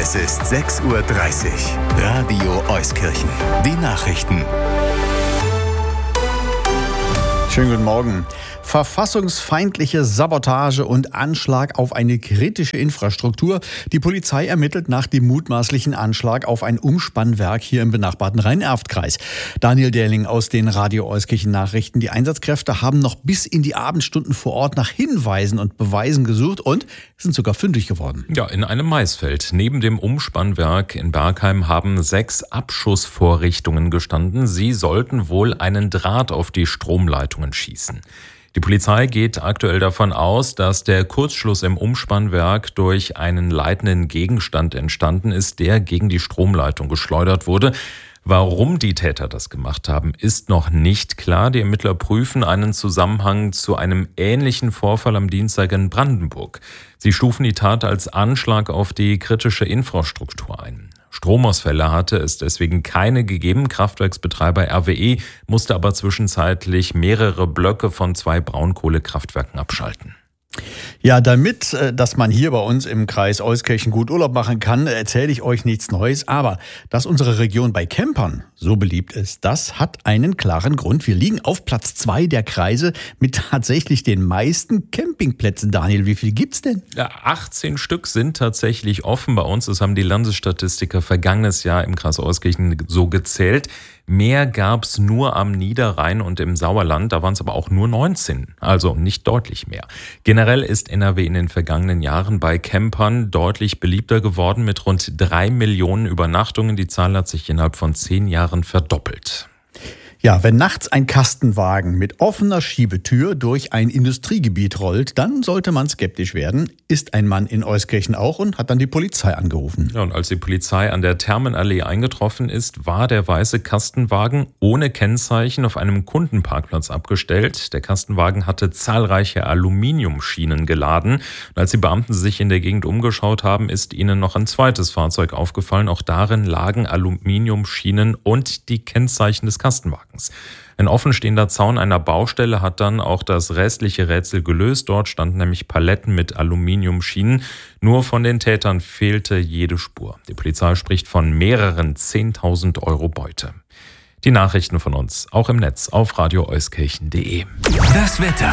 Es ist 6:30 Uhr. Radio Euskirchen. Die Nachrichten. Schönen guten Morgen. Verfassungsfeindliche Sabotage und Anschlag auf eine kritische Infrastruktur. Die Polizei ermittelt nach dem mutmaßlichen Anschlag auf ein Umspannwerk hier im benachbarten Rhein-Erft-Kreis. Daniel Derling aus den Radio Euskirchen Nachrichten. Die Einsatzkräfte haben noch bis in die Abendstunden vor Ort nach Hinweisen und Beweisen gesucht und sind sogar fündig geworden. Ja, in einem Maisfeld neben dem Umspannwerk in Bergheim haben 6 Abschussvorrichtungen gestanden. Sie sollten wohl einen Draht auf die Stromleitungen schießen. Die Polizei geht aktuell davon aus, dass der Kurzschluss im Umspannwerk durch einen leitenden Gegenstand entstanden ist, der gegen die Stromleitung geschleudert wurde. Warum die Täter das gemacht haben, ist noch nicht klar. Die Ermittler prüfen einen Zusammenhang zu einem ähnlichen Vorfall am Dienstag in Brandenburg. Sie stufen die Tat als Anschlag auf die kritische Infrastruktur ein. Stromausfälle hatte es deswegen keine gegeben. Kraftwerksbetreiber RWE musste aber zwischenzeitlich mehrere Blöcke von 2 Braunkohlekraftwerken abschalten. Ja, damit, dass man hier bei uns im Kreis Euskirchen gut Urlaub machen kann, erzähle ich euch nichts Neues. Aber dass unsere Region bei Campern so beliebt ist, das hat einen klaren Grund. Wir liegen auf Platz 2 der Kreise mit tatsächlich den meisten Campingplätzen. Daniel, wie viel gibt's denn? Ja, 18 Stück sind tatsächlich offen bei uns. Das haben die Landesstatistiker vergangenes Jahr im Kreis Euskirchen so gezählt. Mehr gab's nur am Niederrhein und im Sauerland, da waren es aber auch nur 19, also nicht deutlich mehr. Generell ist NRW in den vergangenen Jahren bei Campern deutlich beliebter geworden mit rund 3 Millionen Übernachtungen. Die Zahl hat sich innerhalb von 10 Jahren verdoppelt. Ja, wenn nachts ein Kastenwagen mit offener Schiebetür durch ein Industriegebiet rollt, dann sollte man skeptisch werden. Ist ein Mann in Euskirchen auch und hat dann die Polizei angerufen. Ja, und als die Polizei an der Thermenallee eingetroffen ist, war der weiße Kastenwagen ohne Kennzeichen auf einem Kundenparkplatz abgestellt. Der Kastenwagen hatte zahlreiche Aluminiumschienen geladen. Und als die Beamten sich in der Gegend umgeschaut haben, ist ihnen noch ein zweites Fahrzeug aufgefallen. Auch darin lagen Aluminiumschienen und die Kennzeichen des Kastenwagens. Ein offenstehender Zaun einer Baustelle hat dann auch das restliche Rätsel gelöst. Dort standen nämlich Paletten mit Aluminiumschienen. Nur von den Tätern fehlte jede Spur. Die Polizei spricht von mehreren 10.000 Euro Beute. Die Nachrichten von uns auch im Netz auf radioeuskirchen.de. Das Wetter.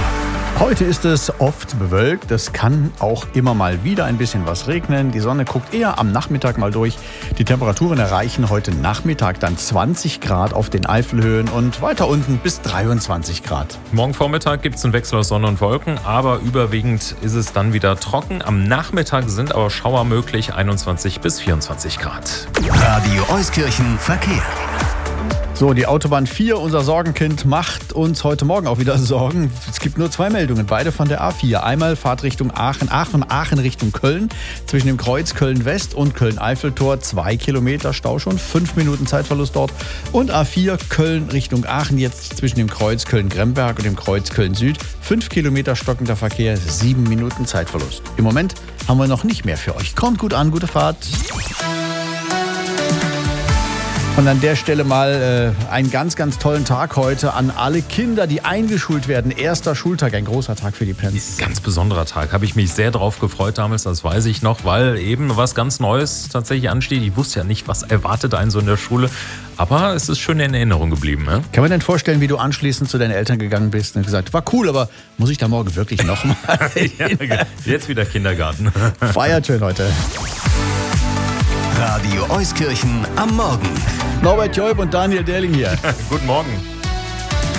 Heute ist es oft bewölkt, es kann auch immer mal wieder ein bisschen was regnen. Die Sonne guckt eher am Nachmittag mal durch. Die Temperaturen erreichen heute Nachmittag dann 20 Grad auf den Eifelhöhen und weiter unten bis 23 Grad. Morgen Vormittag gibt es einen Wechsel aus Sonne und Wolken, aber überwiegend ist es dann wieder trocken. Am Nachmittag sind aber Schauer möglich, 21 bis 24 Grad. Radio Euskirchen Verkehr. So, die Autobahn 4, unser Sorgenkind, macht uns heute Morgen auch wieder Sorgen. Es gibt nur 2 Meldungen, beide von der A4. Einmal Fahrtrichtung Aachen, von Aachen Richtung Köln. Zwischen dem Kreuz Köln-West und Köln-Eiffeltor 2 Kilometer Stau schon, 5 Minuten Zeitverlust dort. Und A4 Köln Richtung Aachen jetzt zwischen dem Kreuz Köln-Gremberg und dem Kreuz Köln-Süd. 5 Kilometer stockender Verkehr, 7 Minuten Zeitverlust. Im Moment haben wir noch nicht mehr für euch. Kommt gut an, gute Fahrt. Und an der Stelle mal einen ganz, ganz tollen Tag heute an alle Kinder, die eingeschult werden. Erster Schultag, ein großer Tag für die Pens. Ganz besonderer Tag, habe ich mich sehr drauf gefreut damals, das weiß ich noch, weil eben was ganz Neues tatsächlich ansteht. Ich wusste ja nicht, was erwartet einen so in der Schule, aber es ist schön in Erinnerung geblieben. Ne? Kann man denn vorstellen, wie du anschließend zu deinen Eltern gegangen bist und gesagt, war cool, aber muss ich da morgen wirklich nochmal? Ja, jetzt wieder Kindergarten. Feiert schön heute. Radio Euskirchen am Morgen. Norbert Joib und Daniel Derling hier. Guten Morgen.